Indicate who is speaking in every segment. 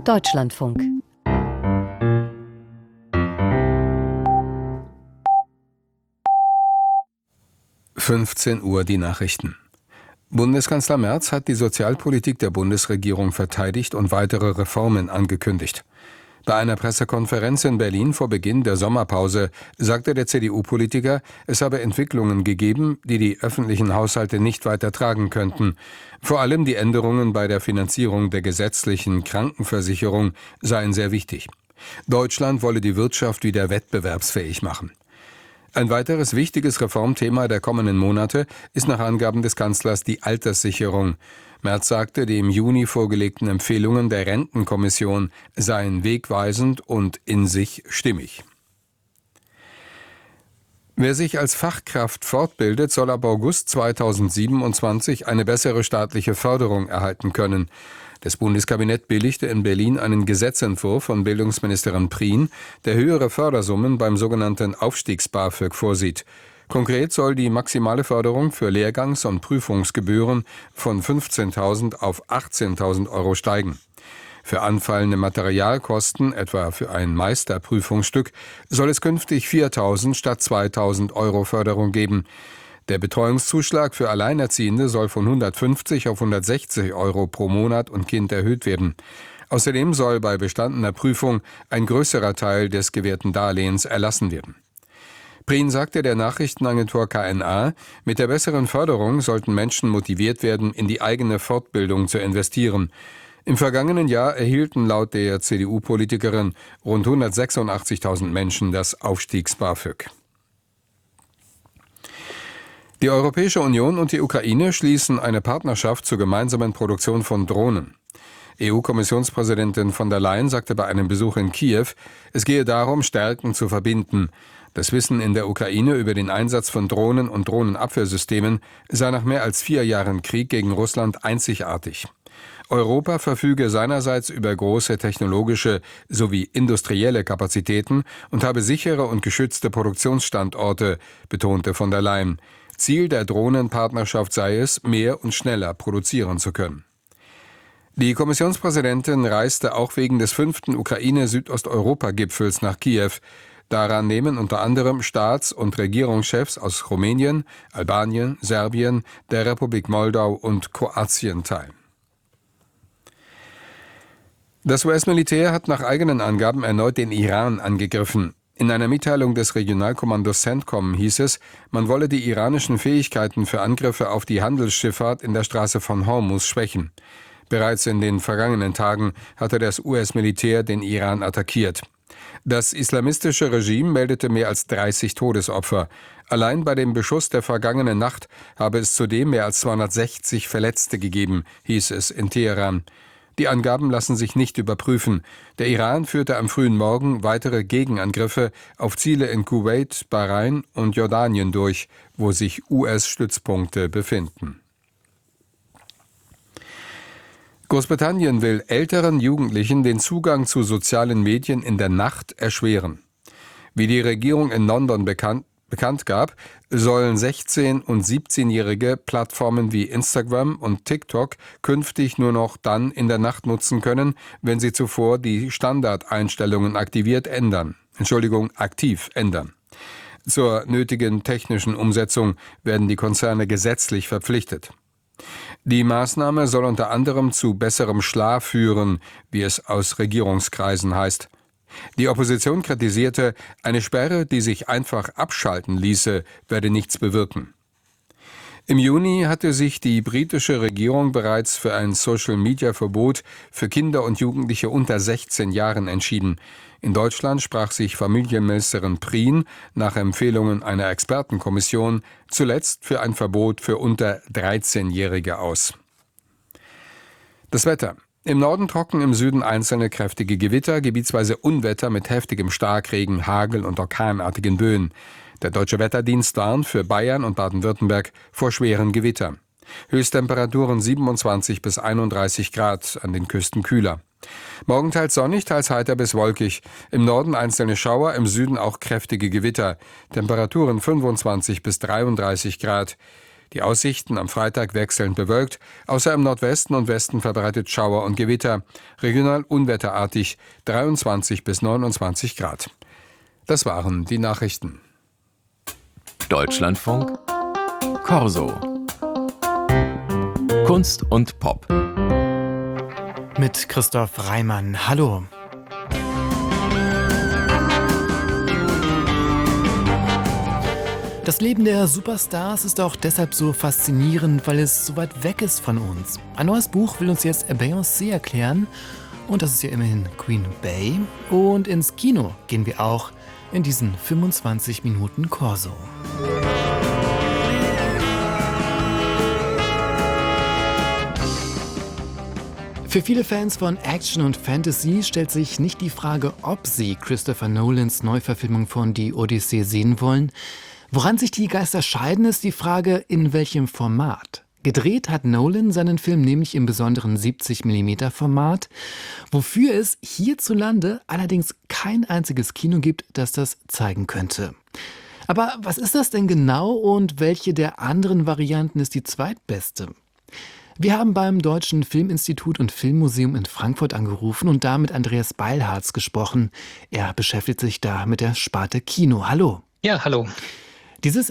Speaker 1: Deutschlandfunk.
Speaker 2: Uhr die Nachrichten. Bundeskanzler Merz hat die Sozialpolitik der Bundesregierung verteidigt und weitere Reformen angekündigt. Bei einer Pressekonferenz in Berlin vor Beginn der Sommerpause sagte der CDU-Politiker, es habe Entwicklungen gegeben, die die öffentlichen Haushalte nicht weiter tragen könnten. Vor allem die Änderungen bei der Finanzierung der gesetzlichen Krankenversicherung seien sehr wichtig. Deutschland wolle die Wirtschaft wieder wettbewerbsfähig machen. Ein weiteres wichtiges Reformthema der kommenden Monate ist nach Angaben des Kanzlers die Alterssicherung. Merz sagte, die im Juni vorgelegten Empfehlungen der Rentenkommission seien wegweisend und in sich stimmig. Wer sich als Fachkraft fortbildet, soll ab August 2027 eine bessere staatliche Förderung erhalten können. Das Bundeskabinett billigte in Berlin einen Gesetzentwurf von Bildungsministerin Prien, der höhere Fördersummen beim sogenannten Aufstiegs-BAföG vorsieht. Konkret soll die maximale Förderung für Lehrgangs- und Prüfungsgebühren von 15.000 auf 18.000 Euro steigen. Für anfallende Materialkosten, etwa für ein Meisterprüfungsstück, soll es künftig 4.000 statt 2.000 Euro Förderung geben. Der Betreuungszuschlag für Alleinerziehende soll von 150 auf 160 Euro pro Monat und Kind erhöht werden. Außerdem soll bei bestandener Prüfung ein größerer Teil des gewährten Darlehens erlassen werden. Prien sagte der Nachrichtenagentur KNA, mit der besseren Förderung sollten Menschen motiviert werden, in die eigene Fortbildung zu investieren. Im vergangenen Jahr erhielten laut der CDU-Politikerin rund 186.000 Menschen das Aufstiegs-BAföG. Die Europäische Union und die Ukraine schließen eine Partnerschaft zur gemeinsamen Produktion von Drohnen. EU-Kommissionspräsidentin von der Leyen sagte bei einem Besuch in Kiew, es gehe darum, Stärken zu verbinden. Das Wissen in der Ukraine über den Einsatz von Drohnen und Drohnenabwehrsystemen sei nach mehr als 4 Jahren Krieg gegen Russland einzigartig. Europa verfüge seinerseits über große technologische sowie industrielle Kapazitäten und habe sichere und geschützte Produktionsstandorte, betonte von der Leyen. Ziel der Drohnenpartnerschaft sei es, mehr und schneller produzieren zu können. Die Kommissionspräsidentin reiste auch wegen des 5. Ukraine-Südosteuropa-Gipfels nach Kiew. Daran nehmen unter anderem Staats- und Regierungschefs aus Rumänien, Albanien, Serbien, der Republik Moldau und Kroatien teil. Das US-Militär hat nach eigenen Angaben erneut den Iran angegriffen. In einer Mitteilung des Regionalkommandos CENTCOM hieß es, man wolle die iranischen Fähigkeiten für Angriffe auf die Handelsschifffahrt in der Straße von Hormuz schwächen. Bereits in den vergangenen Tagen hatte das US-Militär den Iran attackiert. Das islamistische Regime meldete mehr als 30 Todesopfer. Allein bei dem Beschuss der vergangenen Nacht habe es zudem mehr als 260 Verletzte gegeben, hieß es in Teheran. Die Angaben lassen sich nicht überprüfen. Der Iran führte am frühen Morgen weitere Gegenangriffe auf Ziele in Kuwait, Bahrain und Jordanien durch, wo sich US-Stützpunkte befinden. Großbritannien will älteren Jugendlichen den Zugang zu sozialen Medien in der Nacht erschweren. Wie die Regierung in London bekannt gab, sollen 16- und 17-Jährige Plattformen wie Instagram und TikTok künftig nur noch dann in der Nacht nutzen können, wenn sie zuvor die Standardeinstellungen aktiv ändern. Zur nötigen technischen Umsetzung werden die Konzerne gesetzlich verpflichtet. Die Maßnahme soll unter anderem zu besserem Schlaf führen, wie es aus Regierungskreisen heißt. Die Opposition kritisierte, eine Sperre, die sich einfach abschalten ließe, werde nichts bewirken. Im Juni hatte sich die britische Regierung bereits für ein Social-Media-Verbot für Kinder und Jugendliche unter 16 Jahren entschieden. In Deutschland sprach sich Familienministerin Prien nach Empfehlungen einer Expertenkommission zuletzt für ein Verbot für unter 13-Jährige aus. Das Wetter. Im Norden trocken, im Süden einzelne kräftige Gewitter, gebietsweise Unwetter mit heftigem Starkregen, Hagel und orkanartigen Böen. Der Deutsche Wetterdienst warnt für Bayern und Baden-Württemberg vor schweren Gewittern. Höchsttemperaturen 27 bis 31 Grad, an den Küsten kühler. Morgen teils sonnig, teils heiter bis wolkig. Im Norden einzelne Schauer, im Süden auch kräftige Gewitter. Temperaturen 25 bis 33 Grad. Die Aussichten am Freitag wechselnd bewölkt, außer im Nordwesten und Westen verbreitet Schauer und Gewitter, regional unwetterartig, 23 bis 29 Grad. Das waren die Nachrichten.
Speaker 1: Deutschlandfunk Corso. Kunst und Pop.
Speaker 3: Mit Christoph Reimann. Hallo. Das Leben der Superstars ist auch deshalb so faszinierend, weil es so weit weg ist von uns. Ein neues Buch will uns jetzt Beyoncé erklären. Und das ist ja immerhin Queen Bey. Und ins Kino gehen wir auch in diesen 25 Minuten Corso. Für viele Fans von Action und Fantasy stellt sich nicht die Frage, ob sie Christopher Nolans Neuverfilmung von Die Odyssee sehen wollen. Woran sich die Geister scheiden, ist die Frage, in welchem Format. Gedreht hat Nolan seinen Film nämlich im besonderen 70mm Format, wofür es hierzulande allerdings kein einziges Kino gibt, das das zeigen könnte. Aber was ist das denn genau und welche der anderen Varianten ist die zweitbeste? Wir haben beim Deutschen Filminstitut und Filmmuseum in Frankfurt angerufen und da mit Andreas Beilharz gesprochen. Er beschäftigt sich da mit der Sparte Kino. Hallo.
Speaker 4: Ja, hallo.
Speaker 3: Dieses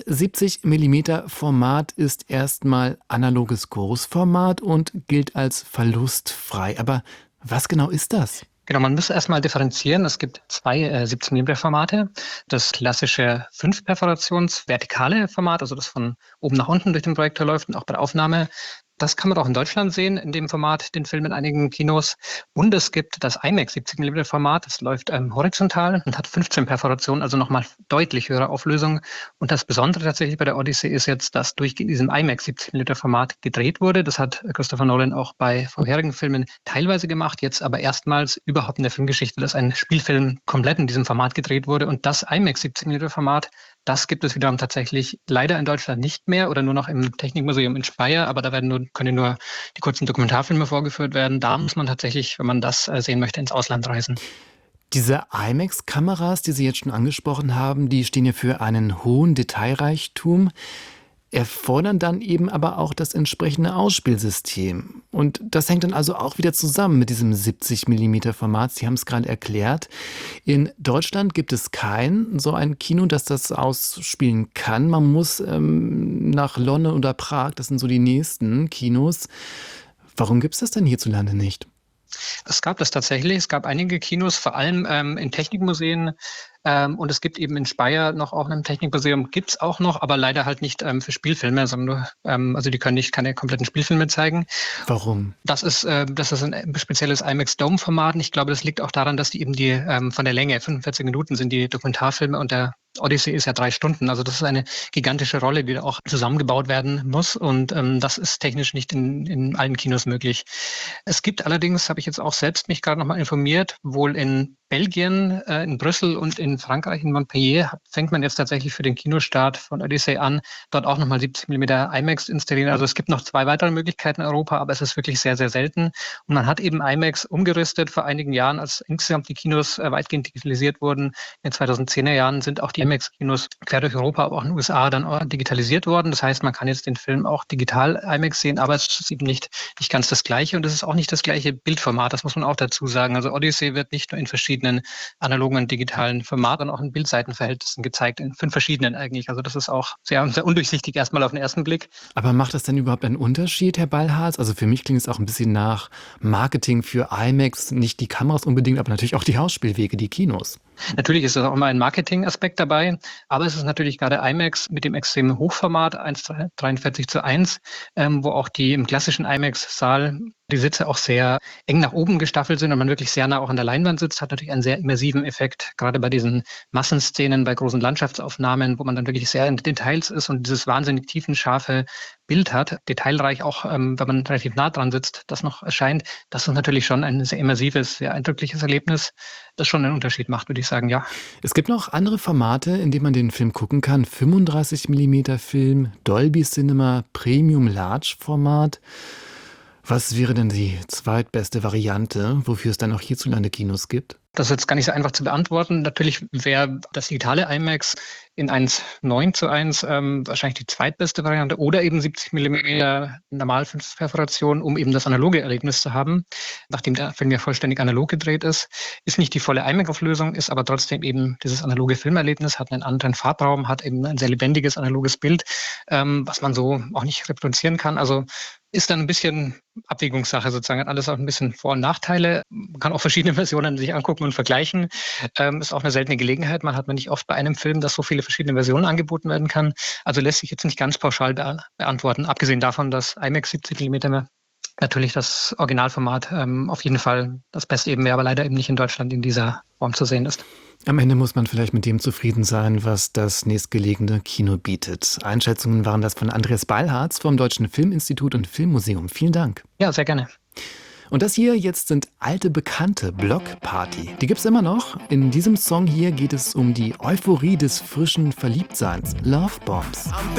Speaker 3: 70mm Format ist erstmal analoges Großformat und gilt als verlustfrei. Aber was genau ist das?
Speaker 4: Genau, man muss erstmal differenzieren. Es gibt zwei 17mm-Formate. Das klassische 5-Perforations-vertikale Format, also das von oben nach unten durch den Projektor läuft und auch bei der Aufnahme. Das kann man auch in Deutschland sehen, in dem Format, den Film in einigen Kinos. Und es gibt das IMAX 70mm-Format, das läuft horizontal und hat 15 Perforationen, also nochmal deutlich höhere Auflösung. Und das Besondere tatsächlich bei der Odyssee ist jetzt, dass durch diesem IMAX 70mm-Format gedreht wurde. Das hat Christopher Nolan auch bei vorherigen Filmen teilweise gemacht, jetzt aber erstmals überhaupt in der Filmgeschichte, dass ein Spielfilm komplett in diesem Format gedreht wurde. Und das IMAX 70mm-Format, das gibt es wiederum tatsächlich leider in Deutschland nicht mehr oder nur noch im Technikmuseum in Speyer, aber da können nur die kurzen Dokumentarfilme vorgeführt werden. Da muss man tatsächlich, wenn man das sehen möchte, ins Ausland reisen.
Speaker 3: Diese IMAX-Kameras, die Sie jetzt schon angesprochen haben, die stehen ja für einen hohen Detailreichtum, erfordern dann eben aber auch das entsprechende Ausspielsystem. Und das hängt dann also auch wieder zusammen mit diesem 70mm-Format. Sie haben es gerade erklärt. In Deutschland gibt es kein so ein Kino, das das ausspielen kann. Man muss nach London oder Prag, das sind so die nächsten Kinos. Warum gibt es das denn hierzulande nicht?
Speaker 4: Es gab das tatsächlich. Es gab einige Kinos, vor allem in Technikmuseen. Und es gibt eben in Speyer noch auch ein Technikmuseum, gibt's auch noch, aber leider halt nicht für Spielfilme, sondern nur, also die können keine kompletten Spielfilme zeigen.
Speaker 3: Warum?
Speaker 4: Das ist ein spezielles IMAX Dome-Format. Und ich glaube, das liegt auch daran, dass die eben von der Länge, 45 Minuten sind die Dokumentarfilme und der Odyssey ist ja 3 Stunden. Also das ist eine gigantische Rolle, die da auch zusammengebaut werden muss. Und das ist technisch nicht in allen Kinos möglich. Es gibt allerdings, habe ich jetzt auch selbst mich gerade nochmal informiert, wohl in Belgien, in Brüssel und in Frankreich, in Montpellier, fängt man jetzt tatsächlich für den Kinostart von Odyssey an, dort auch nochmal 70mm IMAX installieren. Also es gibt noch 2 weitere Möglichkeiten in Europa, aber es ist wirklich sehr, sehr selten. Und man hat eben IMAX umgerüstet vor einigen Jahren, als insgesamt die Kinos weitgehend digitalisiert wurden. In den 2010er Jahren sind auch die IMAX-Kinos quer durch Europa, aber auch in den USA dann auch digitalisiert worden. Das heißt, man kann jetzt den Film auch digital IMAX sehen, aber es ist eben nicht ganz das Gleiche und es ist auch nicht das gleiche Bildformat, das muss man auch dazu sagen. Also Odyssey wird nicht nur in verschiedenen analogen und digitalen Formaten, auch in Bildseitenverhältnissen gezeigt, in 5 verschiedenen eigentlich. Also das ist auch sehr, sehr undurchsichtig erstmal auf den ersten Blick.
Speaker 3: Aber macht das denn überhaupt einen Unterschied, Herr Beilharz? Also für mich klingt es auch ein bisschen nach Marketing für IMAX, nicht die Kameras unbedingt, aber natürlich auch die Ausspielwege, die Kinos.
Speaker 4: Natürlich ist das auch immer ein Marketingaspekt dabei, aber es ist natürlich gerade IMAX mit dem extremen Hochformat 1:43:1, wo auch die im klassischen IMAX-Saal die Sitze auch sehr eng nach oben gestaffelt sind und man wirklich sehr nah auch an der Leinwand sitzt, hat natürlich einen sehr immersiven Effekt, gerade bei diesen Massenszenen, bei großen Landschaftsaufnahmen, wo man dann wirklich sehr in Details ist und dieses wahnsinnig tiefenscharfe Bild hat, detailreich auch, wenn man relativ nah dran sitzt, das noch erscheint. Das ist natürlich schon ein sehr immersives, sehr eindrückliches Erlebnis, das schon einen Unterschied macht, würde ich sagen, ja.
Speaker 3: Es gibt noch andere Formate, in denen man den Film gucken kann. 35mm Film, Dolby Cinema, Premium Large Format. Was wäre denn die zweitbeste Variante, wofür es dann auch hierzulande Kinos gibt?
Speaker 4: Das ist jetzt gar nicht so einfach zu beantworten. Natürlich wäre das digitale IMAX in 1:9:1 wahrscheinlich die zweitbeste Variante oder eben 70 mm Normalperforation, um eben das analoge Erlebnis zu haben, nachdem der Film ja vollständig analog gedreht ist. Ist nicht die volle IMAX-Auflösung, ist aber trotzdem eben dieses analoge Filmerlebnis, hat einen anderen Farbraum, hat eben ein sehr lebendiges analoges Bild, was man so auch nicht reproduzieren kann. Also ist dann ein bisschen Abwägungssache sozusagen, hat alles auch ein bisschen Vor- und Nachteile. Man kann auch verschiedene Versionen sich angucken und vergleichen. Ist auch eine seltene Gelegenheit. Man hat nicht oft bei einem Film, dass so viele verschiedene Versionen angeboten werden kann. Also lässt sich jetzt nicht ganz pauschal beantworten. Abgesehen davon, dass IMAX 70 mm natürlich das Originalformat auf jeden Fall das Beste eben wäre, aber leider eben nicht in Deutschland in dieser Form zu sehen ist.
Speaker 3: Am Ende muss man vielleicht mit dem zufrieden sein, was das nächstgelegene Kino bietet. Einschätzungen waren das von Andreas Beilharz vom Deutschen Filminstitut und Filmmuseum. Vielen Dank.
Speaker 4: Ja, sehr gerne.
Speaker 3: Und das hier jetzt sind alte Bekannte, Blockparty. Die gibt's immer noch. In diesem Song hier geht es um die Euphorie des frischen Verliebtseins. Love Bombs.